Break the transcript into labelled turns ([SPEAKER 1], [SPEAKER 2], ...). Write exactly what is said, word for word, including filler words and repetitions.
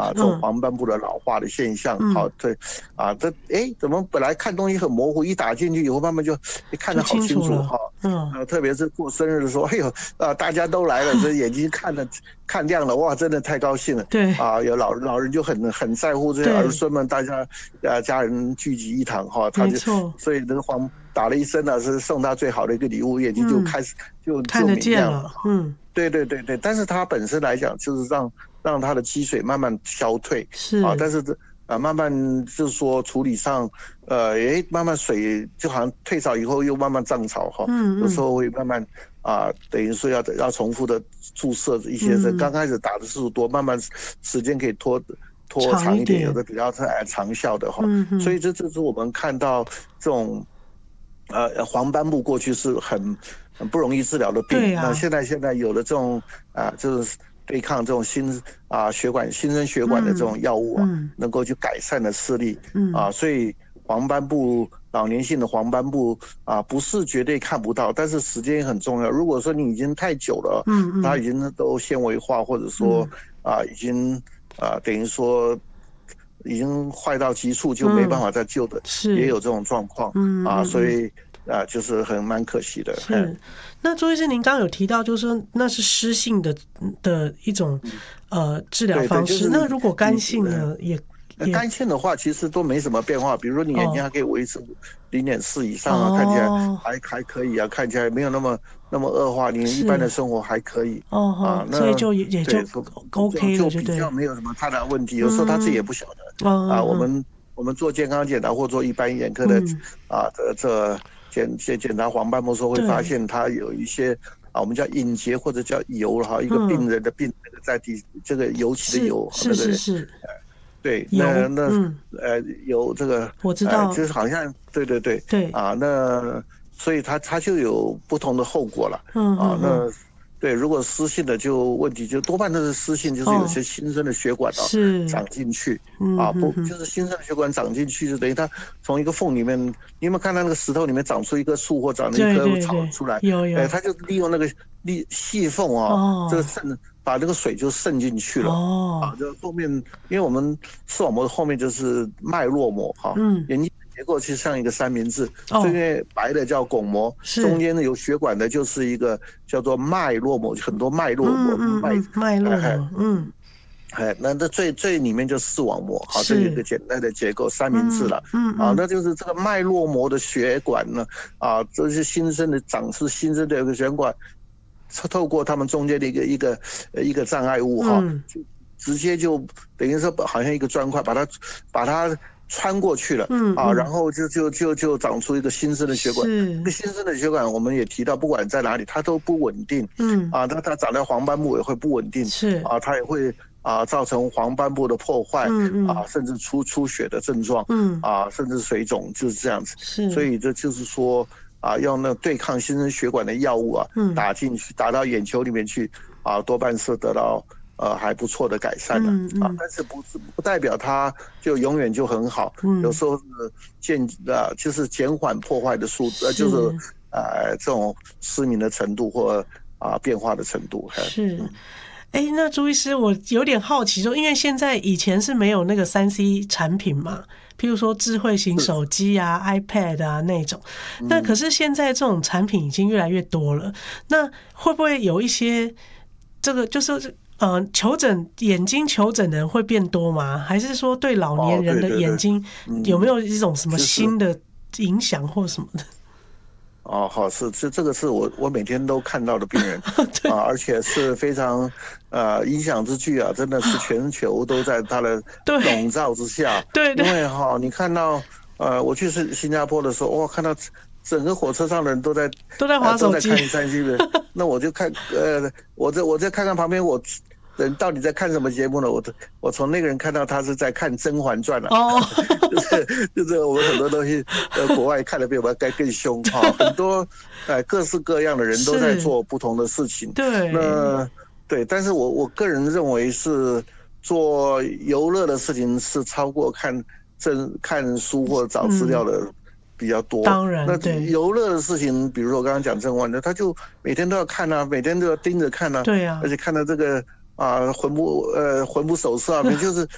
[SPEAKER 1] 啊，这种黄斑部的老化的现象。好、嗯，对，啊，这哎，怎么本来看东西很模糊，一打进去以后，慢慢就看得好清楚哈。嗯、呃，特别是过生日的时候，哎呦，啊，大家都来了，这眼睛看得看亮了，哇，真的太高兴了。
[SPEAKER 2] 对，
[SPEAKER 1] 啊，有老老人就很很在乎这些儿孙们，大家啊家人聚集一堂哈，他就所以那个黄打了一针呢，是送他最好的一个礼物，眼睛就开始、嗯、就
[SPEAKER 2] 看得见了。嗯，
[SPEAKER 1] 对对对对，但是它本身来讲，就是让让它的积水慢慢消退，
[SPEAKER 2] 是
[SPEAKER 1] 啊，但是啊慢慢就是说处理上，呃，诶，慢慢水就好像退潮以后又慢慢涨潮哈，嗯嗯，有时候会慢慢啊，等于说要要重复的注射一些，这、嗯、刚开始打的次数多，慢慢时间可以拖拖长一点，有的比较长效的哈，嗯，所以这就是我们看到这种呃黄斑部过去是很。很不容易治疗的病，啊、那现在现在有了这种啊，就是对抗这种新啊血管新生血管的这种药物啊，嗯、能够去改善的视力，嗯、啊，所以黄斑部老年性的黄斑部啊，不是绝对看不到，但是时间很重要。如果说你已经太久了，嗯嗯，它已经都纤维化，或者说、嗯、啊已经啊等于说已经坏到极处，就没办法再救的，嗯、也有这种状况，嗯、啊，所以。啊，就是很蛮可惜的。
[SPEAKER 2] 是，那周医师，您刚刚有提到，就是说那是湿性的的一种、嗯、呃治疗方式。就是、那如果干性呢，也也
[SPEAKER 1] 干性的话，其实都没什么变化。比如说你眼睛还可以维持零点四以上啊，哦、看起来还还可以啊，看起来没有那么那么恶化，你一般的生活还可以。
[SPEAKER 2] 哦啊，那所以就也就 OK 了，
[SPEAKER 1] 就比较没有什么太大问题。有时候他自己也不晓得、嗯、啊。我们我们做健康检查或做一般眼科的、嗯、啊的这。检检查黄斑部时候会发现它有一些啊，我们叫隐结或者叫疣哈，一个病人的病那个在地这个油漆的油，
[SPEAKER 2] 是是是，
[SPEAKER 1] 对，那那、嗯、呃有这个
[SPEAKER 2] 我知道，
[SPEAKER 1] 呃、就是好像对对对
[SPEAKER 2] 对
[SPEAKER 1] 啊，那所以它它就有不同的后果了，嗯啊那。对，如果湿性的就问题就多半都是湿性，就是有些新生的血管啊、哦、长进去、嗯、啊，不就是新生的血管长进去，就等于它从一个缝里面，你有没有看到那个石头里面长出一棵树或长了一棵草出来？
[SPEAKER 2] 对对对有有，
[SPEAKER 1] 哎，它就利用那个利细缝啊、哦，这个渗把这个水就渗进去了。哦，啊，就后面因为我们视网膜的后面就是脉络膜哈，嗯，眼睛。结构其实像一个三明治，哦、因为白的叫巩膜，中间有血管的就是一个叫做脉络膜，很多脉络膜，
[SPEAKER 2] 嗯、脉脉络膜，嗯，
[SPEAKER 1] 哎，那这最最里面就是视网膜，好，这一个简单的结构三明治了，嗯嗯、啊，那就是这个脉络膜的血管呢，啊，这是新生的长是新生的一个血管，透过它们中间的一个一个一个障碍物哈，嗯、就直接就等于说好像一个砖块把它把它。穿过去了，嗯啊，然后就就就就长出一个新生的血管。这个新生的血管，我们也提到，不管在哪里，它都不稳定，嗯啊，它它长在黄斑部也会不稳定，
[SPEAKER 2] 是啊，
[SPEAKER 1] 它也会啊造成黄斑部的破坏，嗯嗯啊，甚至出出血的症状，嗯啊，甚至水肿，就是这样子。
[SPEAKER 2] 是，
[SPEAKER 1] 所以这就是说啊，用那对抗新生血管的药物啊，嗯，打进去，打到眼球里面去，啊，多半是得到。呃，还不错的改善了、嗯嗯、啊，但是不是不代表它就永远就很好，嗯、有时候是渐呃就是减缓破坏的速度，呃就是呃这种失明的程度或啊、呃、变化的程度
[SPEAKER 2] 是。哎、嗯，那朱医师，我有点好奇说，因为现在以前是没有那个三 C 产品嘛，譬如说智慧型手机啊、iPad 啊那种，那可是现在这种产品已经越来越多了，那会不会有一些这个就是？呃，求诊眼睛求诊的人会变多吗？还是说对老年人的眼睛有没有一种什么新的影响或什么的？
[SPEAKER 1] 哦，好，是这这个是我我每天都看到的病人啊，而且是非常呃影响之巨啊，真的是全球都在他的笼罩之下。
[SPEAKER 2] 对，
[SPEAKER 1] 因为哈、哦，你看到呃，我去是新加坡的时候，哇，看到。整个火车上的人都在
[SPEAKER 2] 都在滑手机，
[SPEAKER 1] 呃、都在看三 C 的，那我就看呃，我再我再看看旁边我人到底在看什么节目呢？我我从那个人看到他是在看《甄嬛传》了，哦，就是就是我们很多东西呃国外看的比我们该更凶哈、哦，很多呃各式各样的人都在做不同的事情，
[SPEAKER 2] 对，
[SPEAKER 1] 那对，但是我我个人认为是做游乐的事情是超过看正看书或者找资料的。嗯比较多，
[SPEAKER 2] 当然，
[SPEAKER 1] 那游乐的事情，比如说我刚刚讲甄嬛的，他就每天都要看啊，每天都要盯着看啊，
[SPEAKER 2] 对啊，
[SPEAKER 1] 而且看到这个啊魂不呃魂不守舍啊，你就是